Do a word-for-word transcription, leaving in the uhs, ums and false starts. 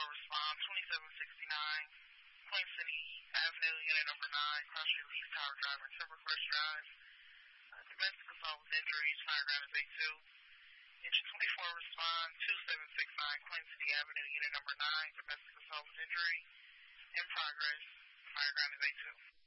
respond twenty-seven sixty-nine, Queen City Avenue, unit number nine, Cross Street Leaf Tower Drive and Timbercrest Drive. Uh, domestic assault with injuries, fire ground is eight two. Engine twenty-four respond two seven six nine, Queen City Avenue, unit number nine, domestic assault with injury. In progress, fire ground is eight two.